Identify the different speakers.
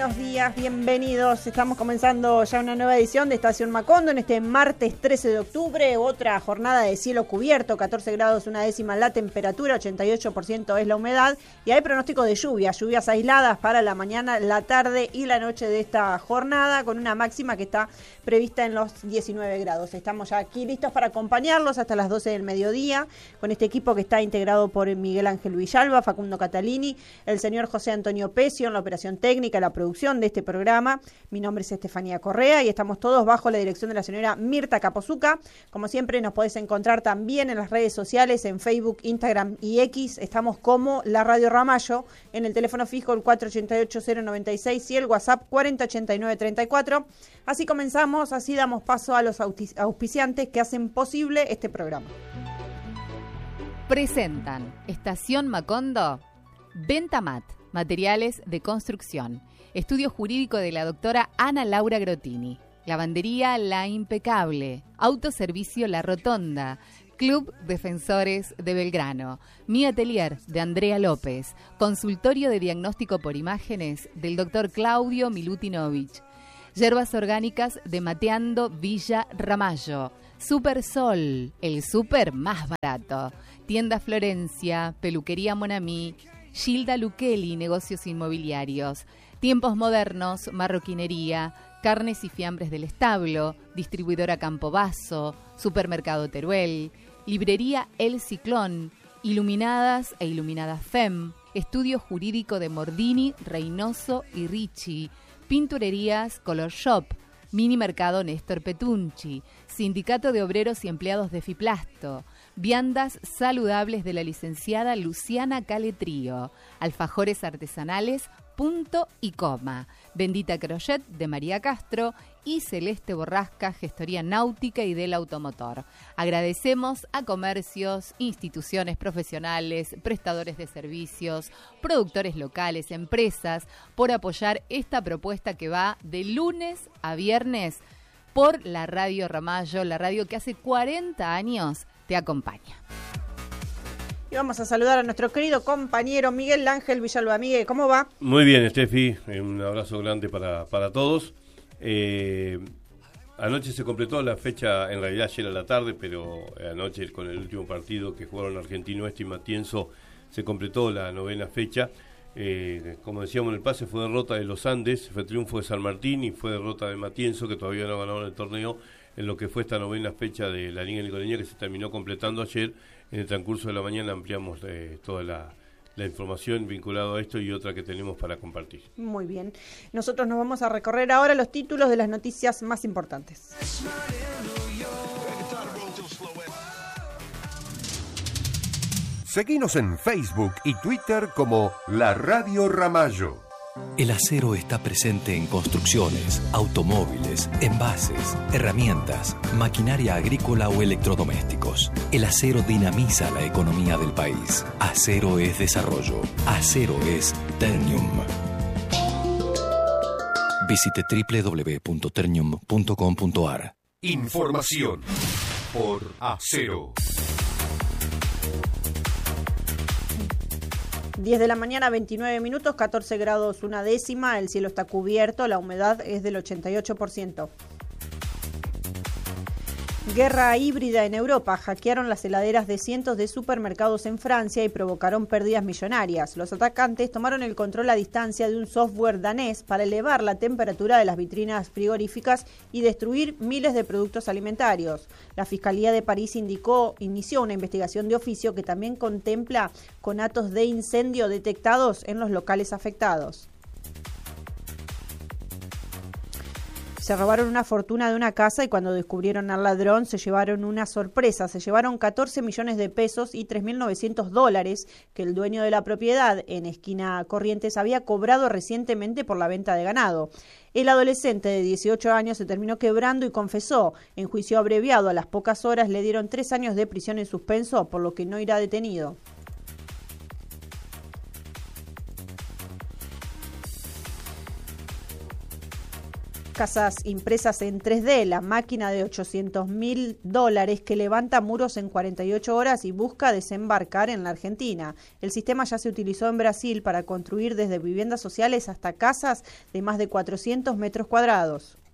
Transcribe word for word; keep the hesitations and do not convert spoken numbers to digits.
Speaker 1: Buenos días, bienvenidos. Estamos comenzando ya una nueva edición de Estación Macondo en este martes trece de octubre. Otra jornada de cielo cubierto, catorce grados una décima la temperatura, ochenta y ocho por ciento es la humedad. Y hay pronóstico de lluvia, lluvias aisladas para la mañana, la tarde y la noche de esta jornada, con una máxima que está prevista en los diecinueve grados. Estamos ya aquí listos para acompañarlos hasta las doce del mediodía, con este equipo que está integrado por Miguel Ángel Villalba, Facundo Catalini, el señor José Antonio Pecio en la operación técnica, la producción de este programa. Mi nombre es Estefanía Correa y estamos todos bajo la dirección de la señora Mirta Capozuca. Como siempre nos podés encontrar también en las redes sociales, en Facebook, Instagram y X. Estamos como La Radio Ramallo, en el teléfono fijo el cuatro ochenta y ocho cero noventa y seis y el WhatsApp cuarenta ochenta y nueve treinta y cuatro. Así comenzamos, así damos paso a los auspiciantes que hacen posible este programa.
Speaker 2: Presentan Estación Macondo, Ventamat, materiales de construcción. Estudio jurídico de la doctora Ana Laura Grotini. Lavandería La Impecable. Autoservicio La Rotonda. Club Defensores de Belgrano. Mi Atelier de Andrea López. Consultorio de diagnóstico por imágenes del doctor Claudio Milutinovich. Yerbas orgánicas de Mateando Villa Ramallo. Super Sol, el súper más barato. Tienda Florencia, Peluquería Monamí. Gilda Luqueli, negocios inmobiliarios. Tiempos Modernos, marroquinería, carnes y fiambres del establo, distribuidora Campobasso, supermercado Teruel, librería El Ciclón, iluminadas e iluminadas F E M, estudio jurídico de Mordini, Reynoso y Ricci, pinturerías Color Shop, mini mercado Néstor Petunchi, sindicato de obreros y empleados de Fiplasto, viandas saludables de la licenciada Luciana Caletrío, alfajores artesanales Punto y Coma, Bendita Crochet de María Castro y Celeste Borrasca, gestoría náutica y del automotor. Agradecemos a comercios, instituciones profesionales, prestadores de servicios, productores locales, empresas, por apoyar esta propuesta que va de lunes a viernes por la Radio Ramallo, la radio que hace cuarenta años te acompaña.
Speaker 1: Y vamos a saludar a nuestro querido compañero Miguel Ángel Villalba. Miguel, ¿cómo va?
Speaker 3: Muy bien, Estefi, un abrazo grande para, para todos. Eh, anoche se completó la fecha, en realidad ayer a la tarde, pero anoche con el último partido que jugaron Argentino Oeste y Matienzo se completó la novena fecha. Eh, como decíamos en el pase, fue derrota de los Andes, fue triunfo de San Martín y fue derrota de Matienzo, que todavía no ganaron el torneo, en lo que fue esta novena fecha de la Liga Nicoleña, que se terminó completando ayer. En el transcurso de la mañana ampliamos eh, toda la, la información vinculada a esto y otra que tenemos para compartir.
Speaker 1: Muy bien. Nosotros nos vamos a recorrer ahora los títulos de las noticias más importantes.
Speaker 4: Seguinos en Facebook y Twitter como La Radio Ramallo.
Speaker 5: El acero está presente en construcciones, automóviles, envases, herramientas, maquinaria agrícola o electrodomésticos. El acero dinamiza la economía del país. Acero es desarrollo. Acero es Ternium. Visite doble u doble u doble u punto ternium punto com punto a r.
Speaker 4: Información por Acero.
Speaker 1: diez de la mañana, veintinueve minutos, catorce grados una décima, el cielo está cubierto, la humedad es del ochenta y ocho por ciento. Guerra híbrida en Europa. Hackearon las heladeras de cientos de supermercados en Francia y provocaron pérdidas millonarias. Los atacantes tomaron el control a distancia de un software danés para elevar la temperatura de las vitrinas frigoríficas y destruir miles de productos alimentarios. La Fiscalía de París indicó, inició una investigación de oficio que también contempla conatos de incendio detectados en los locales afectados. Se robaron una fortuna de una casa y cuando descubrieron al ladrón se llevaron una sorpresa. Se llevaron catorce millones de pesos y tres mil novecientos dólares que el dueño de la propiedad en esquina Corrientes había cobrado recientemente por la venta de ganado. El adolescente de dieciocho años se terminó quebrando y confesó. En juicio abreviado, a las pocas horas le dieron tres años de prisión en suspenso, por lo que no irá detenido. casas impresas en tres D, la máquina de ochocientos mil dólares que levanta muros en cuarenta y ocho horas y busca desembarcar en la Argentina. El sistema ya se utilizó en Brasil para construir desde viviendas sociales hasta casas de más de cuatrocientos metros cuadrados.